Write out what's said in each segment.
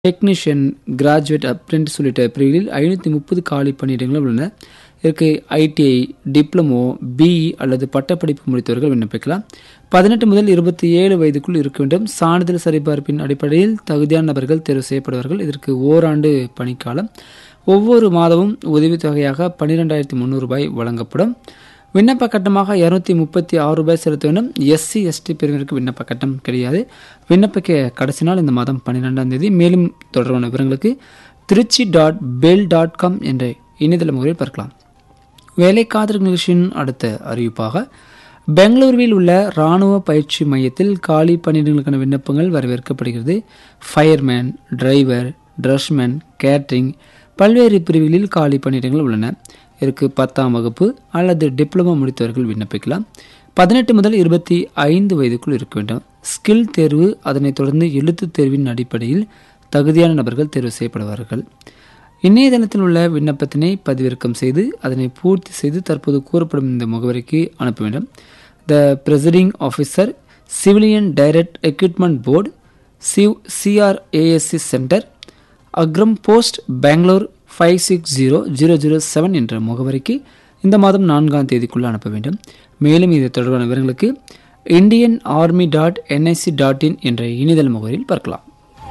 Technician, graduate, apprentice உள்ளிட்ட பிரிவுகளில் 530 காலி பணியிடங்கள் உள்ளன. இதற்கு ஐடிஐ, டிப்ளமோ, பிஇ அல்லது பட்டப்படிப்பு முடித்தவர்கள் விண்ணப்பிக்கலாம். 18 முதல் 27 வயதுக்குள் இருக்க வேண்டும். சான்றிதழ் சரிபார்ப்பின் அடிப்படையில் தகுதியான நபர்கள் தேர்வு செய்யப்படுவார்கள். இதற்கு ஓராண்டு பணிக்காலம். ஒவ்வொரு மாதமும் உதவித்தொகையாக 12,300 ரூபாய் வழங்கப்படும். விண்ணப்ப கட்டணமாக ₹236 செலுத்த வேண்டும். எஸ்சி எஸ்டி பிரிவினருக்கு விண்ணப்ப கட்டணம் கிடையாது. விண்ணப்பிக்க கடைசி நாள் இந்த மாதம் 12ஆம் தேதி. மேலும் தொடர்பான விவரங்களுக்கு திருச்சி.bell.com என்ற இணையதள முறையில் பார்க்கலாம். வேலை காத்திருக்கும் நிகழ்ச்சியின் அடுத்த அறிவிப்பாக பெங்களூருவில் உள்ள இராணுவ பயிற்சி மையத்தில் காலி பணியிடங்களுக்கான விண்ணப்பங்கள் வரவேற்கப்படுகிறது. ஃபயர்மேன், டிரைவர், ட்ரஷ்மேன், கேட்டரிங் பல்வேறு பிரிவுகளில் காலி பணியிடங்கள் உள்ளன. இதற்கு 10ஆம் வகுப்பு அல்லது டிப்ளமோ முடித்தவர்கள் விண்ணப்பிக்கலாம். 18 முதல் 25 வயதுக்குள் இருக்க வேண்டும். ஸ்கில் தேர்வு, அதனைத் தொடர்ந்து எழுத்துத் தேர்வின் அடிப்படையில் தகுதியான நபர்கள் தேர்வு செய்யப்படுவார்கள். இணையதளத்தில் உள்ள விண்ணப்பத்தினை பதிவிறக்கம் செய்து அதனை பூர்த்தி செய்து தற்போது கூறப்படும் இந்த முகவரிக்கு அனுப்ப வேண்டும். த presiding officer, civilian direct equipment board, CRASC centre, Akram post, Bangalore 560007 என்ற முகவரிக்கு இந்த மாதம் 4ஆம் தேதிக்குள் அனுப்ப வேண்டும். மேலும் இது தொடர்பான விவரங்களுக்கு indianarmy.nic.in என்ற இணையதள முகவரியில் பார்க்கலாம்.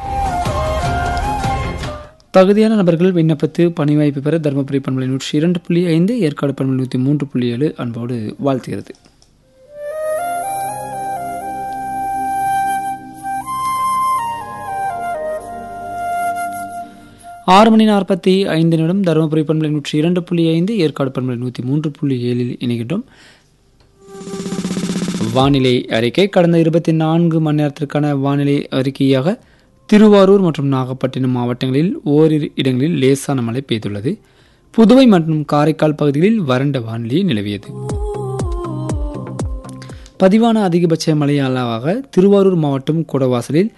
தகுதியான நபர்கள் விண்ணப்பித்து பணி வாய்ப்பு பெற தருமபுரி பண்பலை 102.5, ஏற்காடு பண்பலை 103.7 அன்போடு வாழ்த்துகிறது. ஆறு மணி 45 நிமிடம். தருமபுரி பண்பலை 102.5, ஏற்காடு பண்பலை 103.7 இணைகின்றோம். வானிலை அறிக்கை. கடந்த 24 மணி நேரத்திற்கான வானிலை அறிக்கையாக திருவாரூர் மற்றும் நாகப்பட்டினம் மாவட்டங்களில் ஓரிரு இடங்களில் லேசான மழை பெய்துள்ளது. புதுவை மற்றும் காரைக்கால் பகுதிகளில் வறண்ட வானிலை நிலவியது. பதிவான அதிகபட்ச மழை அளவாக திருவாரூர் மாவட்டம் குடவாசலில்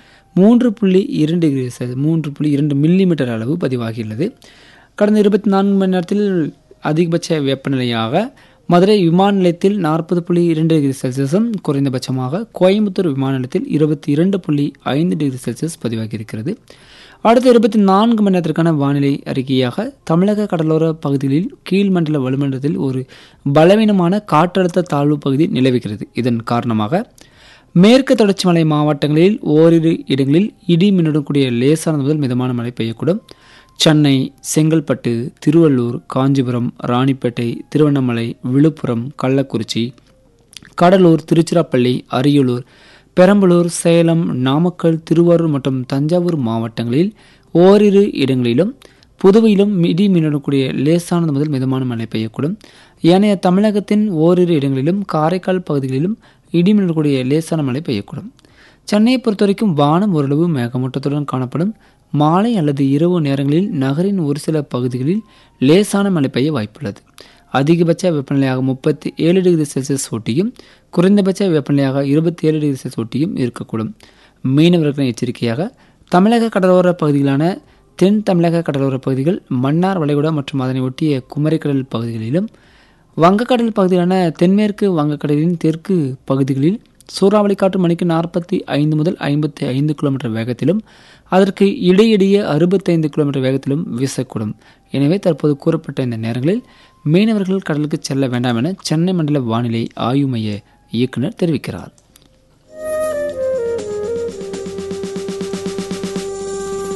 3.2 மில்லிமீட்டர் அளவு பதிவாகியுள்ளது. கடந்த 24 மணி நேரத்தில் அதிகபட்ச வெப்பநிலையாக மதுரை விமான நிலையத்தில் 40.2°C, குறைந்தபட்சமாக கோயம்புத்தூர் விமான நிலையத்தில் 22.5°C பதிவாகியிருக்கிறது. அடுத்த 24 மணி நேரத்திற்கான வானிலை அறிக்கையாக தமிழக கடலோர பகுதிகளில் கீழ்மண்டல வளிமண்டலத்தில் ஒரு பலவீனமான காற்றழுத்த தாழ்வு பகுதி நிலவுகிறது. இதன் காரணமாக மேற்கு தொடர்ச்சி மலை மாவட்டங்களில் ஓரிரு இடங்களில் இடி மின்னுடன் கூடிய லேசானது முதல் மிதமான மழை பெய்யக்கூடும். சென்னை, செங்கல்பட்டு, திருவள்ளூர், காஞ்சிபுரம், ராணிப்பேட்டை, திருவண்ணாமலை, விழுப்புரம், கள்ளக்குறிச்சி, கடலூர், திருச்சிராப்பள்ளி, அரியலூர், பெரம்பலூர், சேலம், நாமக்கல், திருவாரூர் மற்றும் தஞ்சாவூர் மாவட்டங்களில் ஓரிரு இடங்களிலும் புதுவையிலும் இடி மின்னுடன் கூடிய லேசானது முதல் மிதமான மழை பெய்யக்கூடும். ஏனைய தமிழகத்தின் ஓரிரு இடங்களிலும் காரைக்கால் பகுதிகளிலும் இடிமின்னலுடன் கூடிய லேசான மழை பெய்யக்கூடும். சென்னையை பொறுத்தவரைக்கும் வானம் ஓரளவு மேகமூட்டத்துடன் காணப்படும். மாலை அல்லது இரவு நேரங்களில் நகரின் ஒரு சில பகுதிகளில் லேசான மழை பெய்ய வாய்ப்புள்ளது. அதிகபட்ச வெப்பநிலையாக 37°C ஒட்டியும் குறைந்தபட்ச வெப்பநிலையாக 27°C ஒட்டியும் இருக்கக்கூடும். மீனவர்களின் எச்சரிக்கையாக தமிழக கடலோர பகுதிகளான தென் தமிழக கடலோர பகுதிகள், மன்னார் வளைகுடா மற்றும் அதனை ஒட்டிய குமரிக்கடல் பகுதிகளிலும், வங்கக்கடல் பகுதியிலான தென்மேற்கு வங்கக்கடலின் தெற்கு பகுதிகளில் சூறாவளி காற்று மணிக்கு 45 முதல் 55 கிலோமீட்டர் வேகத்திலும் அதற்கு இடையிடையே 65 கிலோமீட்டர் வேகத்திலும் வீசக்கூடும். எனவே தற்போது கூறப்பட்ட இந்த நேரங்களில் மீனவர்கள் கடலுக்கு செல்ல வேண்டாம் என சென்னை மண்டல வானிலை ஆய்வு மைய இயக்குனர் தெரிவிக்கிறார்.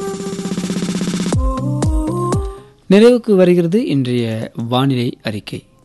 நிறைவுக்கு வருகிறது இன்றைய வானிலை அறிக்கை.